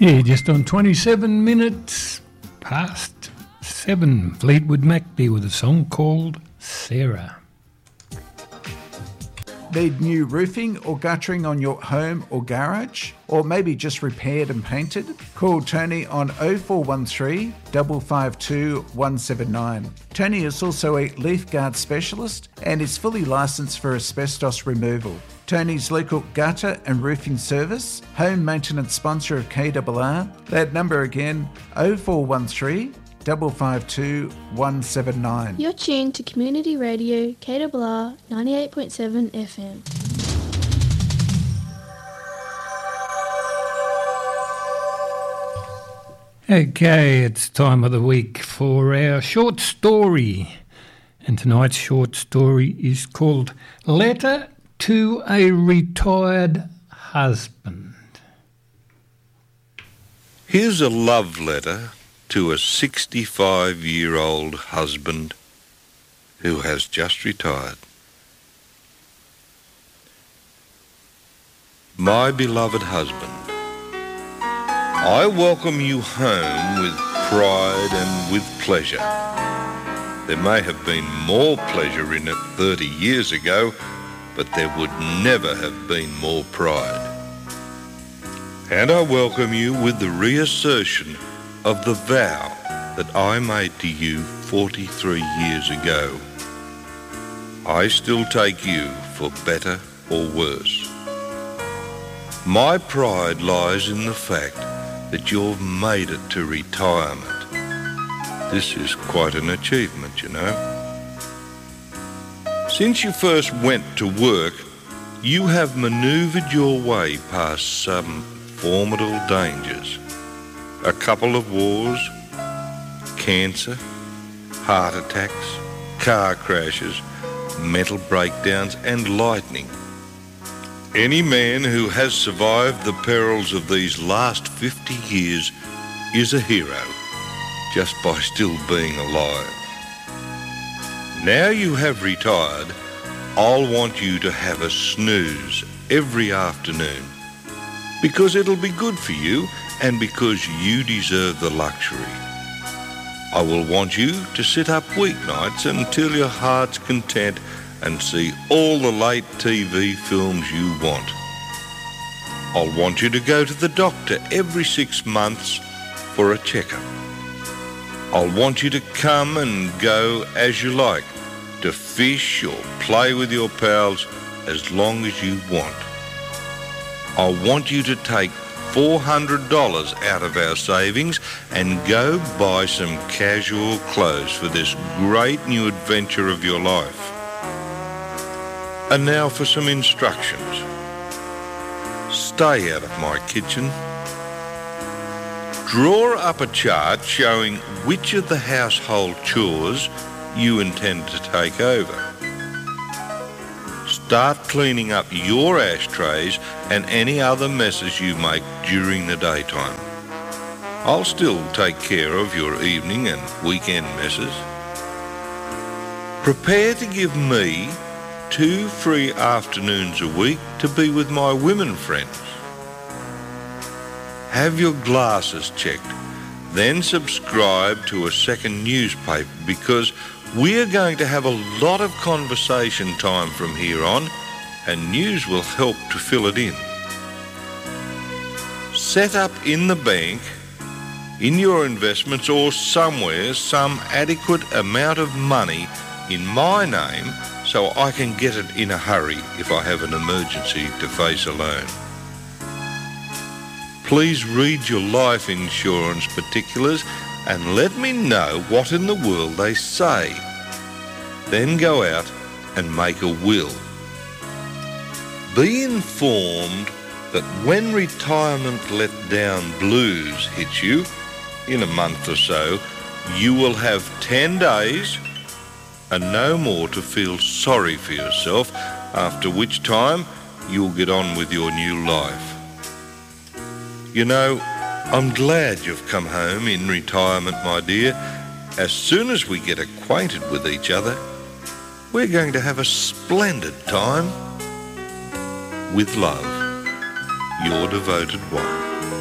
Yeah, just on 27 minutes past 7, Fleetwood Mac there with a song called Sarah. Need new roofing or guttering on your home or garage? Or maybe just repaired and painted? Call Tony on 0413 552 179. Tony is also a leaf guard specialist and is fully licensed for asbestos removal. Tony's local gutter and roofing service, home maintenance sponsor of KRR. That number again, 0413 552 179. You're tuned to Community Radio KRR 98.7 FM. Okay, it's time of the week for our short story. And tonight's short story is called Letter to a Retired Husband. Here's a love letter to a 65-year-old husband who has just retired. My beloved husband, I welcome you home with pride and with pleasure. There may have been more pleasure in it 30 years ago, but there would never have been more pride. And I welcome you with the reassertion of the vow that I made to you 43 years ago. I still take you for better or worse. My pride lies in the fact that you've made it to retirement. This is quite an achievement, you know. Since you first went to work, you have manoeuvred your way past some formidable dangers. A couple of wars, cancer, heart attacks, car crashes, mental breakdowns and lightning. Any man who has survived the perils of these last 50 years is a hero just by still being alive. Now you have retired, I'll want you to have a snooze every afternoon because it'll be good for you and because you deserve the luxury. I will want you to sit up weeknights until your heart's content and see all the late TV films you want. I'll want you to go to the doctor every 6 months for a checkup. I'll want you to come and go as you like, to fish or play with your pals as long as you want. I want you to take $400 out of our savings and go buy some casual clothes for this great new adventure of your life. And now for some instructions. Stay out of my kitchen. Draw up a chart showing which of the household chores you intend to take over. Start cleaning up your ashtrays and any other messes you make during the daytime. I'll still take care of your evening and weekend messes. Prepare to give me 2 free afternoons a week to be with my women friends. Have your glasses checked, then subscribe to a second newspaper because we're going to have a lot of conversation time from here on, and news will help to fill it in. Set up in the bank, in your investments or somewhere, some adequate amount of money in my name so I can get it in a hurry if I have an emergency to face alone. Please read your life insurance particulars and let me know what in the world they say. Then go out and make a will. Be informed that when retirement let-down blues hit you in a month or so, you will have 10 days and no more to feel sorry for yourself, after which time you'll get on with your new life. You know, I'm glad you've come home in retirement, my dear. As soon as we get acquainted with each other, we're going to have a splendid time. With love, your devoted wife.